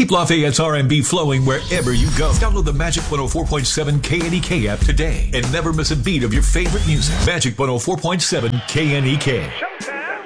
Keep Lafayette's R&B flowing wherever you go. Download the Magic 104.7 KNEK app today and never miss a beat of your favorite music. Magic 104.7 KNEK.